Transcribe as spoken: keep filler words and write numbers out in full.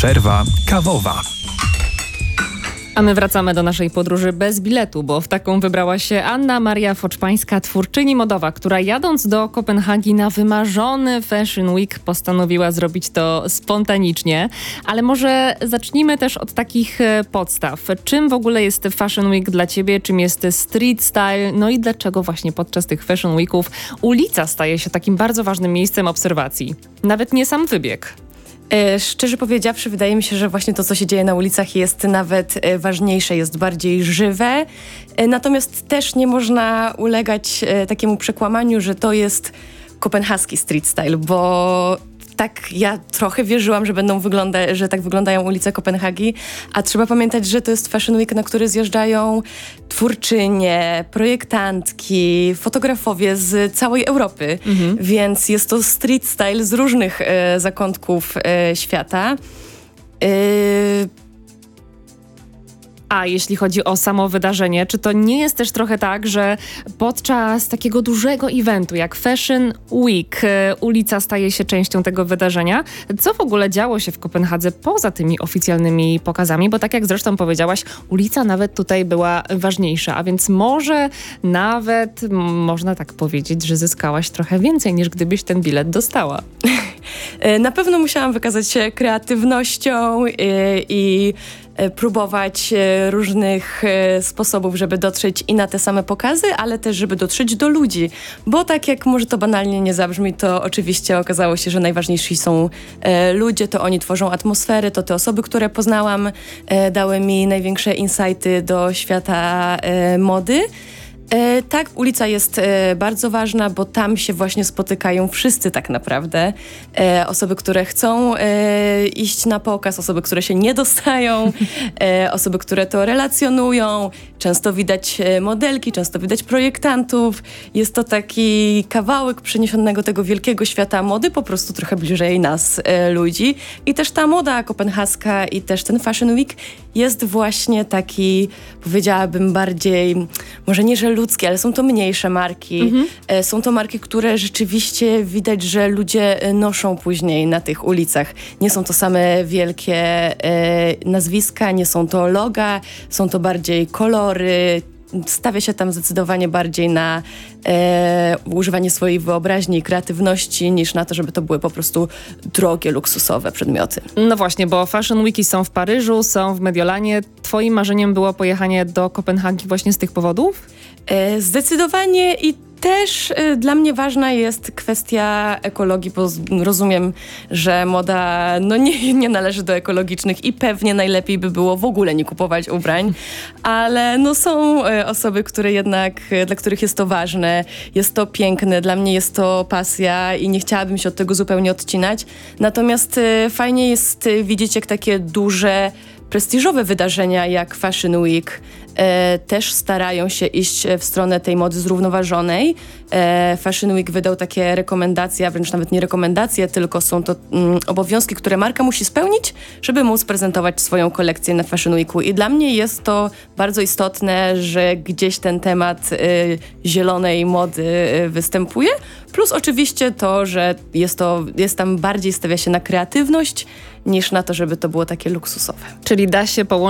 Przerwa kawowa. A my wracamy do naszej podróży bez biletu, bo w taką wybrała się Anna Maria Foczpańska, twórczyni modowa, która jadąc do Kopenhagi na wymarzony Fashion Week postanowiła zrobić to spontanicznie. Ale może zacznijmy też od takich podstaw. Czym w ogóle jest Fashion Week dla ciebie? Czym jest street style? No i dlaczego właśnie podczas tych Fashion Weeków ulica staje się takim bardzo ważnym miejscem obserwacji? Nawet nie sam wybieg. E, szczerze powiedziawszy, wydaje mi się, że właśnie to, co się dzieje na ulicach, jest nawet e, ważniejsze, jest bardziej żywe. E, natomiast też nie można ulegać e, takiemu przekłamaniu, że to jest kopenhaski street style, bo tak ja trochę wierzyłam, że będą wygląda- że tak wyglądają ulice Kopenhagi, a trzeba pamiętać, że to jest Fashion Week, na który zjeżdżają twórczynie, projektantki, fotografowie z całej Europy, mhm. więc jest to street style z różnych e, zakątków e, świata. E, A jeśli chodzi o samo wydarzenie, czy to nie jest też trochę tak, że podczas takiego dużego eventu jak Fashion Week e, ulica staje się częścią tego wydarzenia? Co w ogóle działo się w Kopenhadze poza tymi oficjalnymi pokazami? Bo tak jak zresztą powiedziałaś, ulica nawet tutaj była ważniejsza, a więc może nawet m, można tak powiedzieć, że zyskałaś trochę więcej niż gdybyś ten bilet dostała. Na pewno musiałam wykazać się kreatywnością i, i próbować różnych sposobów, żeby dotrzeć i na te same pokazy, ale też, żeby dotrzeć do ludzi. Bo tak jak może to banalnie nie zabrzmi, to oczywiście okazało się, że najważniejsi są ludzie, to oni tworzą atmosferę, to te osoby, które poznałam, dały mi największe insighty do świata mody. E, tak, ulica jest e, bardzo ważna, bo tam się właśnie spotykają wszyscy tak naprawdę. E, osoby, które chcą e, iść na pokaz, osoby, które się nie dostają, e, osoby, które to relacjonują. Często widać e, modelki, często widać projektantów. Jest to taki kawałek przeniesionego tego wielkiego świata mody, po prostu trochę bliżej nas e, ludzi. I też ta moda kopenhaska i też ten Fashion Week jest właśnie taki, powiedziałabym, bardziej, może nie, że ludzkie, ale są to mniejsze marki. Mhm. E, są to marki, które rzeczywiście widać, że ludzie noszą później na tych ulicach. Nie są to same wielkie e, nazwiska, nie są to loga, są to bardziej kolory. Stawia się tam zdecydowanie bardziej na e, używanie swojej wyobraźni i kreatywności, niż na to, żeby to były po prostu drogie, luksusowe przedmioty. No właśnie, bo Fashion Weeki są w Paryżu, są w Mediolanie. Twoim marzeniem było pojechanie do Kopenhagi właśnie z tych powodów? E, zdecydowanie i też y, dla mnie ważna jest kwestia ekologii, bo z, rozumiem, że moda no nie, nie należy do ekologicznych i pewnie najlepiej by było w ogóle nie kupować ubrań, ale no są y, osoby, które jednak, y, dla których jest to ważne, jest to piękne, dla mnie jest to pasja i nie chciałabym się od tego zupełnie odcinać. Natomiast y, fajnie jest y, widzieć, jak takie duże, prestiżowe wydarzenia jak Fashion Week e, też starają się iść w stronę tej mody zrównoważonej. E, Fashion Week wydał takie rekomendacje, a wręcz nawet nie rekomendacje, tylko są to mm, obowiązki, które marka musi spełnić, żeby móc prezentować swoją kolekcję na Fashion Weeku. I dla mnie jest to bardzo istotne, że gdzieś ten temat y, zielonej mody y, występuje. Plus oczywiście to, że jest, to, jest tam bardziej stawia się na kreatywność, niż na to, żeby to było takie luksusowe. Czyli da się połączyć